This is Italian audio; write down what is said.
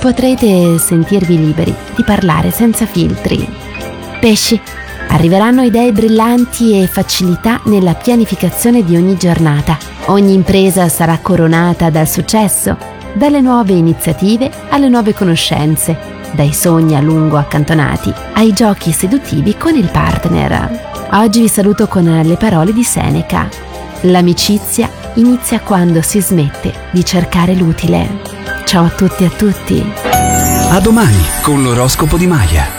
potrete sentirvi liberi di parlare senza filtri. Pesci, arriveranno idee brillanti e facilità nella pianificazione di ogni giornata. Ogni impresa sarà coronata dal successo, dalle nuove iniziative alle nuove conoscenze, dai sogni a lungo accantonati ai giochi seduttivi con il partner. Oggi vi saluto con le parole di Seneca. L'amicizia inizia quando si smette di cercare l'utile. Ciao a tutti e a tutti. A domani con l'oroscopo di Maya.